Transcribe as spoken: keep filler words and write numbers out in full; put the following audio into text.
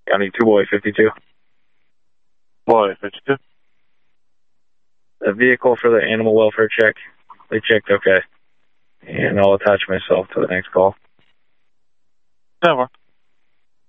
County two boy fifty-two. Boy, fifty-two. The vehicle for the animal welfare check. They checked okay. And I'll attach myself to the next call. Never.